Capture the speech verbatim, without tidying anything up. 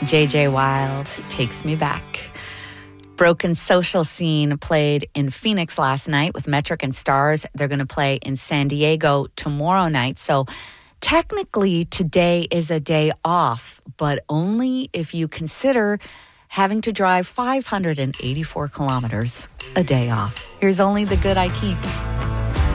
J J Wild, Takes Me Back. Broken Social Scene played in Phoenix last night with Metric and Stars. They're going to play in San Diego tomorrow night. So technically today is a day off, but only if you consider having to drive five hundred eighty-four kilometers a day off. Here's Only the Good I Keep.